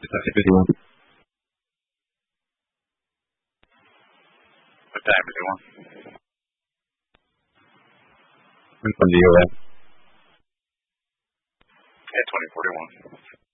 Kentucky 51. What time is it? From the US. Yeah, 2041.